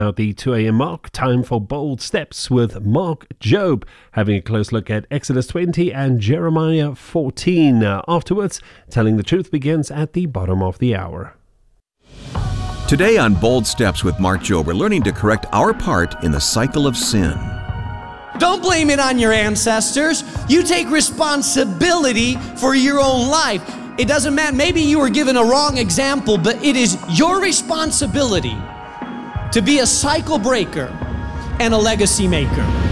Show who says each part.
Speaker 1: At the 2 a.m. mark, time for Bold Steps with Mark Jobe, having a close look at Exodus 20 and Jeremiah 14. Afterwards, Telling the Truth begins at the bottom of the hour.
Speaker 2: Today on Bold Steps with Mark Jobe, we're learning to correct our part in the cycle of sin.
Speaker 3: Don't blame it on your ancestors. You take responsibility for your own life. It doesn't matter. Maybe you were given a wrong example, but it is your responsibility to be a cycle breaker and a legacy maker.